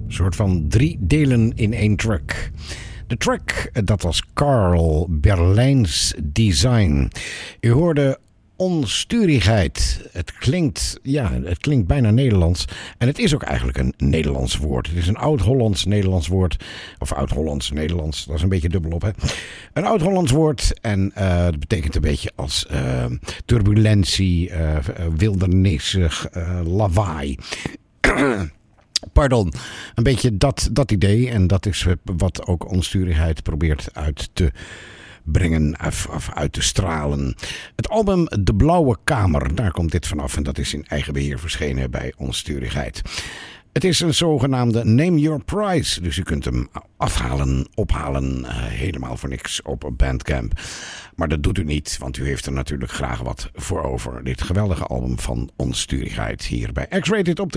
soort van 3 delen in 1 track. De track, dat was Carl Berlijns Design. U hoorde Onsturigheid. Het klinkt bijna Nederlands. En het is ook eigenlijk een Nederlands woord. Het is een Oud-Hollands-Nederlands woord. Of Oud-Hollands-Nederlands, dat is een beetje dubbelop, hè. Een Oud-Hollands woord. En dat betekent een beetje als turbulentie, wildernissig, lawaai. Pardon, een beetje dat idee. En dat is wat ook Onsturigheid probeert uit te brengen of uit te stralen. Het album De Blauwe Kamer, daar komt dit vanaf. En dat is in eigen beheer verschenen bij Onsturigheid. Het is een zogenaamde Name Your Price. Dus u kunt hem ophalen, helemaal voor niks op Bandcamp. Maar dat doet u niet, want u heeft er natuurlijk graag wat voor over. Dit geweldige album van Onsturigheid hier bij X-Rated op de